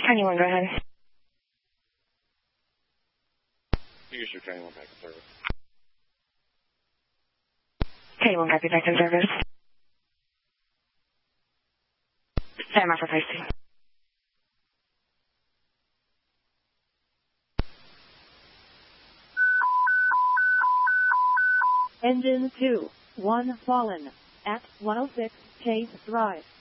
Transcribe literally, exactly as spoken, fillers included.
Tiny one, go ahead. Use your Tiny one back in service. Tiny one, copy, back in service. Stand by for posting. Engine two, one fallen, at one oh six Chase Drive.